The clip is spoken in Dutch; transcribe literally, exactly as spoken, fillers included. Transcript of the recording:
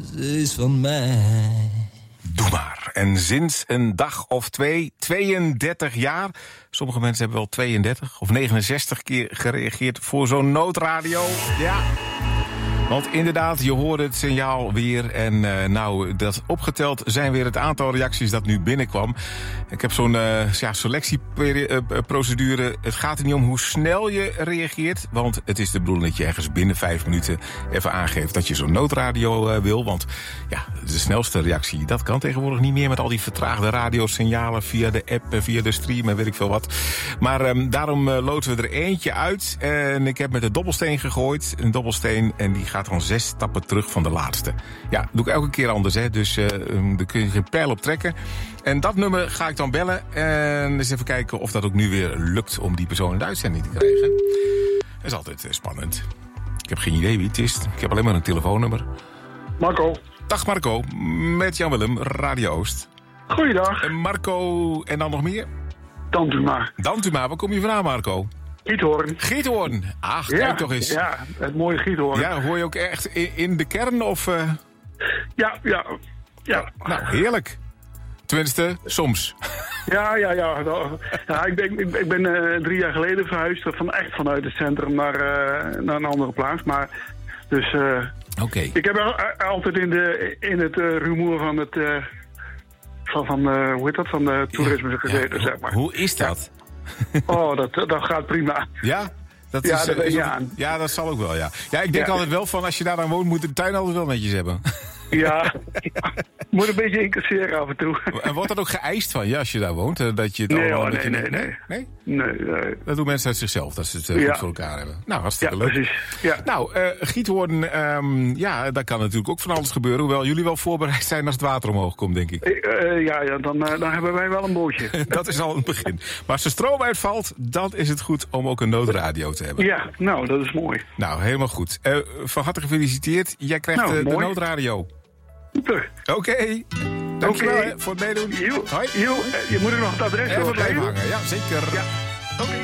ze is van mij. Doe maar. En sinds een dag of twee, tweeëndertig jaar... sommige mensen hebben wel tweeëndertig of negenenzestig keer gereageerd voor zo'n noodradio. Ja. Want inderdaad, je hoorde het signaal weer. En uh, nou, dat opgeteld zijn weer het aantal reacties dat nu binnenkwam. Ik heb zo'n uh, ja, selectieprocedure. Het gaat er niet om hoe snel je reageert. Want het is de bedoeling dat je ergens binnen vijf minuten even aangeeft dat je zo'n noodradio uh, wil. Want ja, de snelste reactie, dat kan tegenwoordig niet meer met al die vertraagde radiosignalen via de app, via de stream en weet ik veel wat. Maar um, daarom uh, loten we er eentje uit. En ik heb met de dobbelsteen gegooid. Een dobbelsteen en die gaat dan zes stappen terug van de laatste. Ja, doe ik elke keer anders, hè. Dus uh, daar kun je geen pijl op trekken. En dat nummer ga ik dan bellen. En eens even kijken of dat ook nu weer lukt om die persoon in de uitzending te krijgen. Dat is altijd uh, spannend. Ik heb geen idee wie het is. Ik heb alleen maar een telefoonnummer. Marco. Dag Marco, met Jan Willem, Radio Oost. Goeiedag. En Marco, en dan nog meer? Dantuma. Dantuma, waar kom je vandaan, Marco? Giethoorn. Giethoorn. Ach, kijk ja, toch eens. Ja, het mooie Giethoorn. Ja, hoor je ook echt in, in de kern of... Uh... Ja, ja, ja. Nou, heerlijk. Tenminste, soms. Ja, ja, ja. ja ik ben, ik ben uh, drie jaar geleden verhuisd, van, echt vanuit het centrum naar, uh, naar een andere plaats. Maar, dus... Uh, Oké. Okay. Ik heb er altijd in, de, in het uh, rumoer van het... Uh, van, van uh, hoe heet dat? Van de toerisme gezeten, ja, zeg maar. Hoe is dat? Ja. Oh, dat, dat gaat prima. Ja? Dat ja, is, dat is je ook, aan. Ja, dat zal ook wel, ja. Ja, ik denk ja. altijd wel van, als je daar dan woont, moet de tuin altijd wel netjes hebben. Ja, ja. Moet een beetje incasseren af en toe. En wordt dat ook geëist van je, als je daar woont? Dat je het nee, allemaal, hoor, dat nee, je, nee, nee, nee. Nee? Nee, nee. Dat doen mensen uit zichzelf, dat ze het uh, ja. goed voor elkaar hebben. Nou, hartstikke ja, leuk. Precies. Ja. Nou, uh, Giethoorn, um, ja, daar kan natuurlijk ook van alles gebeuren. Hoewel jullie wel voorbereid zijn als het water omhoog komt, denk ik. Uh, ja, ja dan, uh, dan hebben wij wel een bootje. Dat is al een begin. Maar als de stroom uitvalt, dan is het goed om ook een noodradio te hebben. Ja, nou, dat is mooi. Nou, helemaal goed. Uh, van harte gefeliciteerd. Jij krijgt nou, uh, de noodradio. Super. Oké. Okay. Dankjewel okay. hè, voor het meedoen. Jo, Hoi. Jo, je moet er nog het adres even blijven hangen. Ja, zeker. Ja. Oké. Okay.